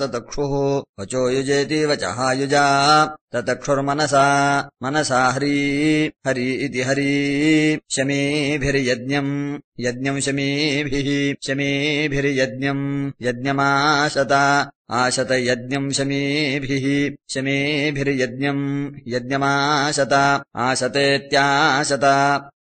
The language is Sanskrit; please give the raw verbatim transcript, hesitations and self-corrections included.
ततक्षुः वचो युजेति वचः युजा ततक्षुर्मनसा मनसा हरी हरी इति हरी शमीभिर्यज्ञम् यज्ञम् शमीभिः शमीभिर्यज्ञम् यज्ञमाशत आशत यज्ञम् शमीभिः शमीभिर्यज्ञम् यज्ञमाशत आशतेत्याशत